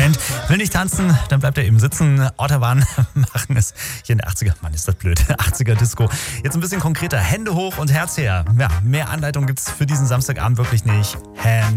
Band. Will nicht tanzen, dann bleibt er eben sitzen. Otterwan machen es hier in der 80er. Mann, ist das blöd. 80er Disco. Jetzt ein bisschen konkreter. Hände hoch und Herz her. Ja, mehr Anleitung gibt's für diesen Samstagabend wirklich nicht. Hand